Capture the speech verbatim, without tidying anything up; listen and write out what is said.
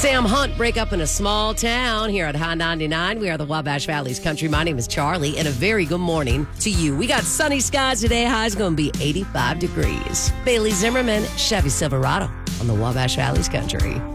Sam Hunt, break up in a small town here at High ninety-nine. We are the Wabash Valley's country. My name is Charlie, and a very good morning to you. We got sunny skies today. High's going to be eighty-five degrees. Bailey Zimmerman, Chevy Silverado on the Wabash Valley's country.